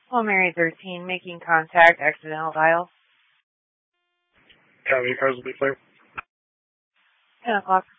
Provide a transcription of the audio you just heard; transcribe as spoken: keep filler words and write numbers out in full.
Well, Mary thirteen, making contact, accidental dial. County cars will be clear. ten o'clock.